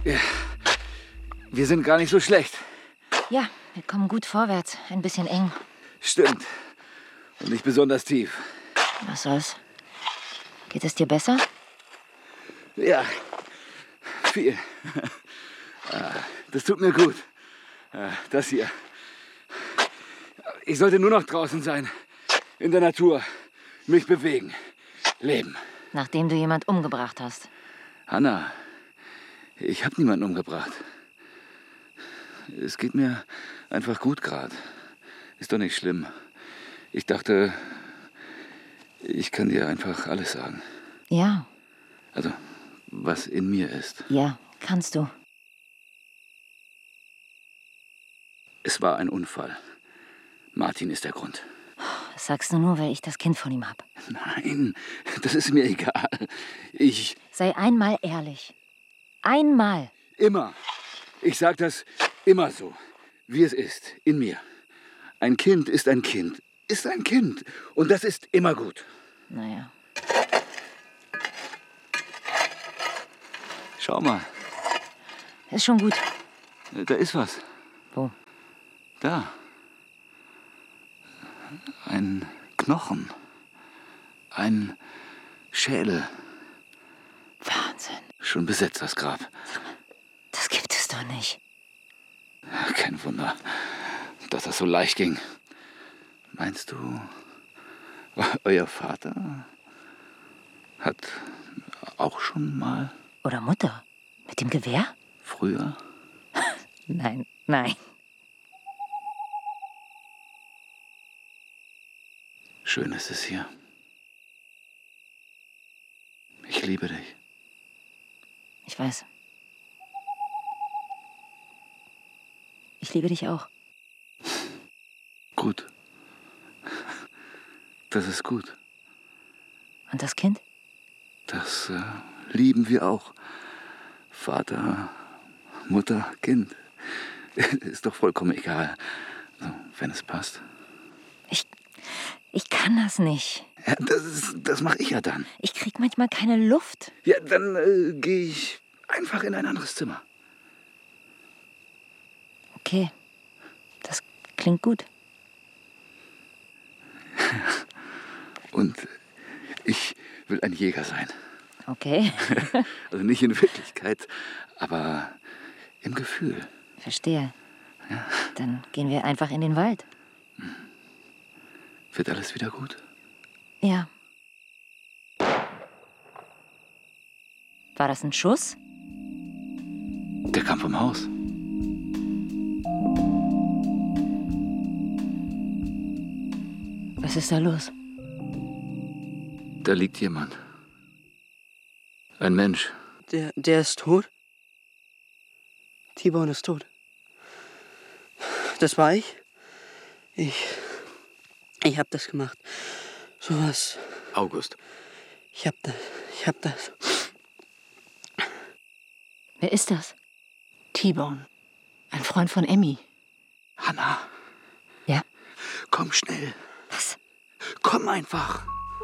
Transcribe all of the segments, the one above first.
Ja, wir sind gar nicht so schlecht. Ja, wir kommen gut vorwärts. Ein bisschen eng. Stimmt. Und nicht besonders tief. Was soll's? Geht es dir besser? Ja, viel. Das tut mir gut. Das hier. Ich sollte nur noch draußen sein. In der Natur. Mich bewegen. Leben. Nachdem du jemand umgebracht hast. Hanna, ich habe niemanden umgebracht. Es geht mir einfach gut gerade. Ist doch nicht schlimm. Ich dachte, ich kann dir einfach alles sagen. Ja. Also, was in mir ist. Ja, kannst du. Es war ein Unfall. Martin ist der Grund. Das sagst du nur, weil ich das Kind von ihm habe. Nein, das ist mir egal. Sei einmal ehrlich. Einmal. Immer. Ich sag das immer so, wie es ist, in mir. Ein Kind ist ein Kind. Ist ein Kind. Und das ist immer gut. Naja. Schau mal. Ist schon gut. Da ist was. Wo? Da. Ein Knochen. Ein Schädel. Wahnsinn. Schon besetzt, das Grab. Das gibt es doch nicht. Kein Wunder, dass das so leicht ging. Meinst du, euer Vater hat auch schon mal... Oder Mutter? Mit dem Gewehr? Früher? Nein, nein. Schön ist es hier. Ich liebe dich. Ich weiß. Ich liebe dich auch. Gut. Das ist gut. Und das Kind? Das lieben wir auch. Vater, Mutter, Kind. Ist doch vollkommen egal. Also, wenn es passt. Ich kann das nicht. Ja, das mache ich ja dann. Ich krieg manchmal keine Luft. Ja, dann gehe ich einfach in ein anderes Zimmer. Okay, das klingt gut. Und ich will ein Jäger sein. Okay. Also nicht in Wirklichkeit, aber im Gefühl. Verstehe. Ja. Dann gehen wir einfach in den Wald. Wird alles wieder gut? Ja. War das ein Schuss? Der kam vom Haus. Was ist da los? Da liegt jemand. Ein Mensch. Der ist tot? T-Bone ist tot. Das war ich. Ich hab das gemacht. Sowas. August. Ich hab das. Wer ist das? T-Bone. Ein Freund von Emmy. Hanna. Ja? Komm schnell. Was? Komm einfach.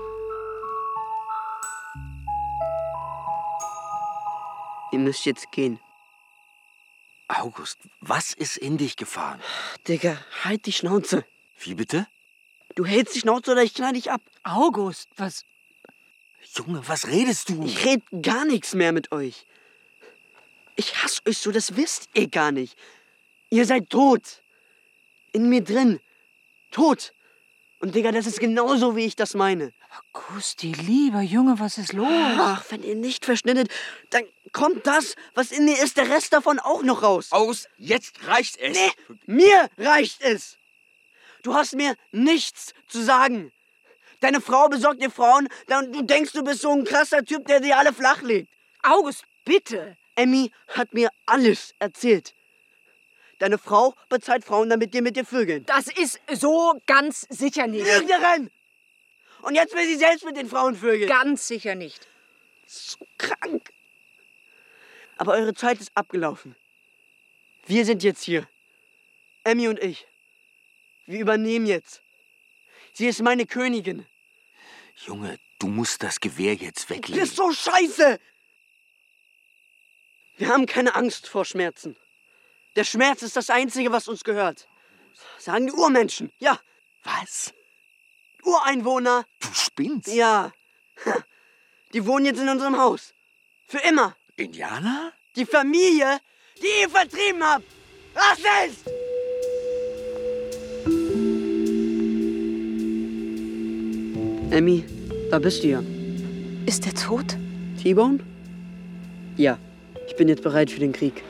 Ihr müsst jetzt gehen. August, was ist in dich gefahren? Digga, halt die Schnauze. Wie bitte? Du hältst die Schnauze oder ich knall dich ab. August, was? Junge, was redest du? Ich red gar nichts mehr mit euch. Ich hasse euch so, das wisst ihr gar nicht. Ihr seid tot. In mir drin. Tot. Und Digga, das ist genauso, wie ich das meine. Augusti, lieber Junge, was ist los? Ach, wenn ihr nicht verschnittet, dann kommt das, was in mir ist, der Rest davon auch noch raus. August, jetzt reicht es. Nee, mir reicht es. Du hast mir nichts zu sagen. Deine Frau besorgt dir Frauen, dann du denkst, du bist so ein krasser Typ, der die alle flach legt. August, bitte. Emmy hat mir alles erzählt. Deine Frau bezahlt Frauen, damit die mit dir vögeln. Das ist so ganz sicher nicht. Lügnerin! Und jetzt will sie selbst mit den Frauen vögeln. Ganz sicher nicht. So krank. Aber eure Zeit ist abgelaufen. Wir sind jetzt hier. Emmy und ich. Wir übernehmen jetzt. Sie ist meine Königin. Junge, du musst das Gewehr jetzt Du weglegen. bist so scheiße! Wir haben keine Angst vor Schmerzen. Der Schmerz ist das Einzige, was uns gehört. Sagen die Urmenschen. Ja, Was? Ureinwohner. Du spinnst? Ja. Die wohnen jetzt in unserem Haus. Für immer. Indianer? Die Familie, die ihr vertrieben habt. Rassist! Emmy, da bist du ja. Ist er tot? T-Bone? Ja, ich bin jetzt bereit für den Krieg.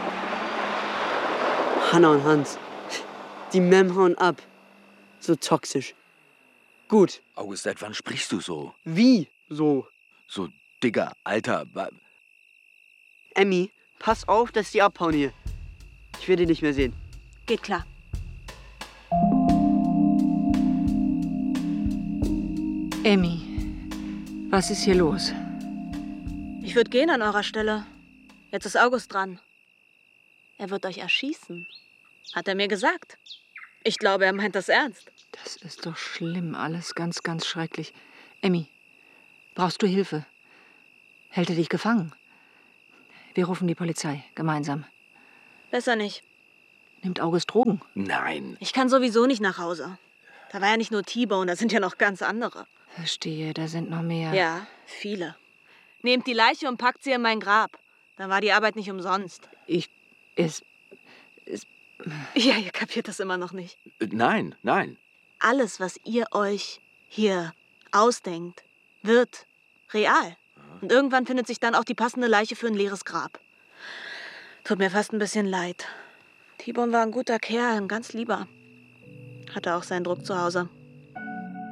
Hannah und Hans, die Mem hauen ab. So toxisch. Gut. August, seit wann sprichst du so? Wie so? So, Digga, Alter. Emmy, pass auf, dass die abhauen hier. Ich will die nicht mehr sehen. Geht klar. Emmy, was ist hier los? Ich würde gehen an eurer Stelle. Jetzt ist August dran. Er wird euch erschießen. Hat er mir gesagt. Ich glaube, er meint das ernst. Das ist doch schlimm, alles ganz, ganz schrecklich. Emmy, brauchst du Hilfe? Hält er dich gefangen? Wir rufen die Polizei, gemeinsam. Besser nicht. Nimmt August Drogen? Nein. Ich kann sowieso nicht nach Hause. Da war ja nicht nur T-Bone, da sind ja noch ganz andere. Verstehe, da sind noch mehr. Ja, viele. Nehmt die Leiche und packt sie in mein Grab. Dann war die Arbeit nicht umsonst. Ja, ihr kapiert das immer noch nicht. Nein. Alles, was ihr euch hier ausdenkt, wird real. Und irgendwann findet sich dann auch die passende Leiche für ein leeres Grab. Tut mir fast ein bisschen leid. T-Bone war ein guter Kerl, ein ganz lieber. Hatte auch seinen Druck zu Hause.